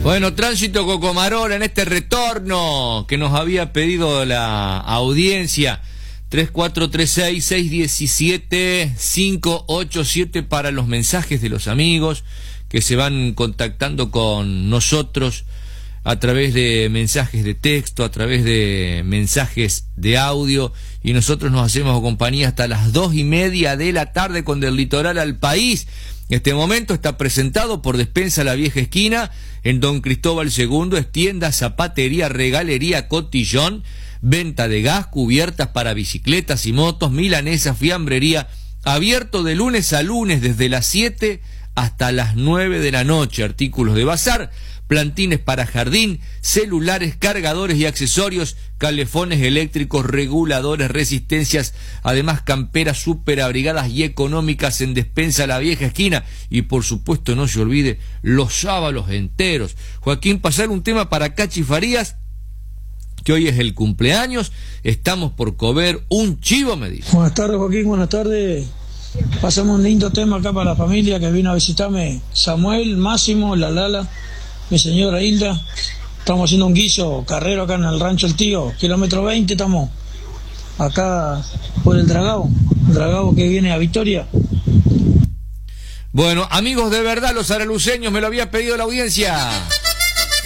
Bueno, Tránsito Cocomarola en este retorno que nos había pedido la audiencia. 3436-617-587 para los mensajes de los amigos que se van contactando con nosotros a través de mensajes de texto, a través de mensajes de audio, y nosotros nos hacemos compañía hasta las 2:30 de la tarde con Del Litoral al País. Este momento está presentado por Despensa La Vieja Esquina, en Don Cristóbal II, es tienda, zapatería, regalería, cotillón, venta de gas, cubiertas para bicicletas y motos, milanesa, fiambrería, abierto de lunes a lunes desde las 7 hasta las 9 de la noche, artículos de bazar, plantines para jardín, celulares, cargadores y accesorios, calefones eléctricos, reguladores, resistencias, además camperas súper abrigadas y económicas en Despensa La Vieja Esquina, y por supuesto no se olvide los sábalos enteros. Joaquín, pasar un tema para Cachi Farías, que hoy es el cumpleaños, estamos por comer un chivo, me dice. Buenas tardes, Joaquín, buenas tardes. Pasamos un lindo tema acá para la familia que vino a visitarme, Samuel, Máximo, la Lala, mi señora Hilda. Estamos haciendo un guiso carrero acá en el rancho El Tío, kilómetro 20, estamos acá por el Dragao que viene a Victoria. Bueno, amigos, de verdad, los araluceños, me lo había pedido la audiencia.